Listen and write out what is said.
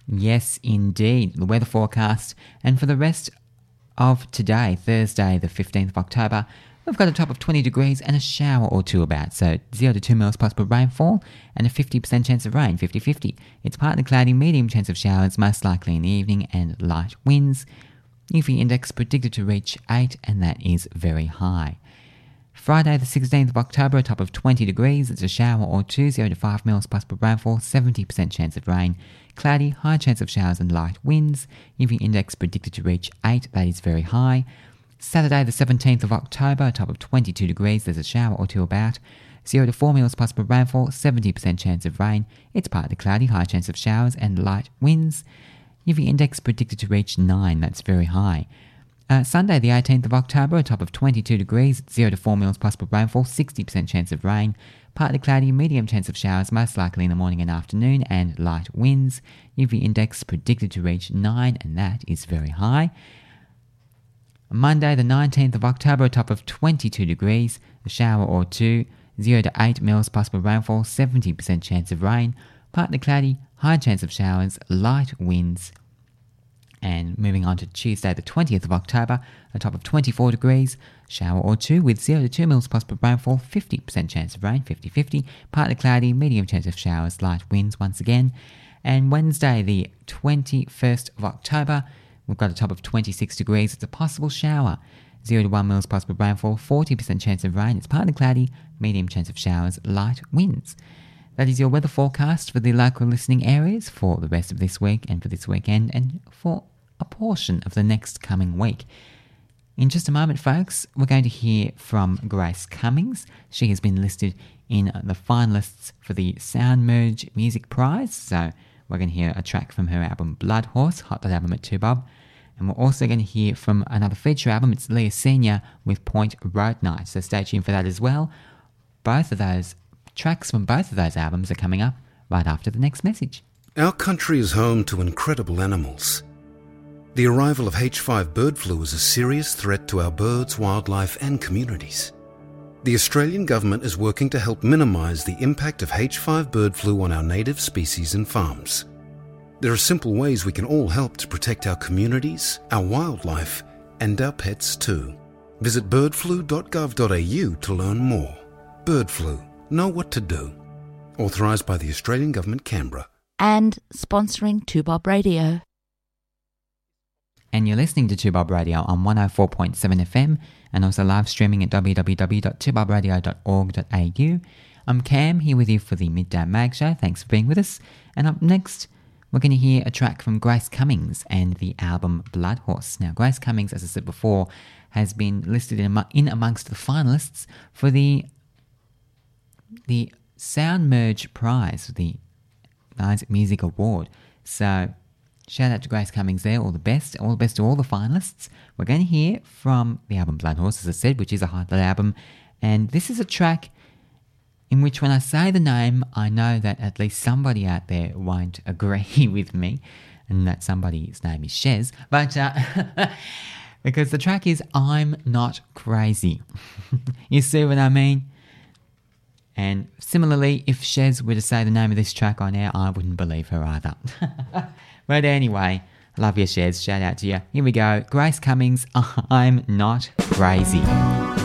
Yes, indeed. The weather forecast. And for the rest of today, Thursday, the 15th of October, we've got a top of 20 degrees and a shower or two about. So 0 to 2 mils possible rainfall and a 50% chance of rain, 50-50. It's partly cloudy, medium chance of showers, most likely in the evening, and light winds. UV index predicted to reach 8, and that is very high. Friday the 16th of October, a top of 20 degrees, it's a shower or two, 0 to 5 mils possible rainfall, 70% chance of rain, cloudy, high chance of showers and light winds, UV index predicted to reach 8, that is very high. Saturday the 17th of October, a top of 22 degrees, there's a shower or two about, 0 to 4 mils possible rainfall, 70% chance of rain, it's partly cloudy, high chance of showers and light winds, UV index predicted to reach 9, that's very high. Sunday the 18th of October, a top of 22 degrees, 0 to 4 mils possible rainfall, 60% chance of rain, partly cloudy, medium chance of showers, most likely in the morning and afternoon, and light winds. UV index predicted to reach 9, and that is very high. Monday the 19th of October, a top of 22 degrees, a shower or two, 0 to 8 mils possible rainfall, 70% chance of rain, partly cloudy, high chance of showers, light winds. And moving on to Tuesday the 20th of October, a top of 24 degrees, shower or two with 0 to 2 mils possible rainfall, 50% chance of rain, 50-50, partly cloudy, medium chance of showers, light winds once again. And Wednesday the 21st of October, we've got a top of 26 degrees, it's a possible shower, 0 to 1 mils possible rainfall, 40% chance of rain, it's partly cloudy, medium chance of showers, light winds. That is your weather forecast for the local listening areas for the rest of this week and for this weekend and for a portion of the next coming week. In just a moment, folks, we're going to hear from Grace Cummings. She has been listed in the finalists for the Sound Merge Music Prize, so we're going to hear a track from her album Blood Horse, hot that album at 2 Bob. And we're also going to hear from another feature album, it's Leah Senior with Point Road Night, so stay tuned for that as well. Both of those tracks from both of those albums are coming up right after the next message. Our country is home to incredible animals. The arrival of H5 bird flu is a serious threat to our birds, wildlife and communities. The Australian government is working to help minimise the impact of H5 bird flu on our native species and farms. There are simple ways we can all help to protect our communities, our wildlife and our pets too. Visit birdflu.gov.au to learn more. Bird flu. Know what to do. Authorised by the Australian Government, Canberra. And sponsoring 2Bob Radio. And you're listening to 2Bob Radio on 104.7 FM and also live streaming at www.2bobradio.org.au. I'm Cam, here with you for the Midday Mag Show. Thanks for being with us. And up next, we're going to hear a track from Grace Cummings and the album Blood Horse. Now, Grace Cummings, as I said before, has been listed in amongst the finalists for the Sound Merge Prize, the Isaac Music Award. So, shout out to Grace Cummings there, all the best to all the finalists. We're going to hear from the album Blood Horse, as I said, which is a hot album, and this is a track in which when I say the name, I know that at least somebody out there won't agree with me, and that somebody's name is Shez, but because the track is I'm Not Crazy. You see what I mean? And similarly, if Shez were to say the name of this track on air, I wouldn't believe her either. But anyway, love you, Shez. Shout out to you. Here we go. Grace Cummings, I'm Not Crazy.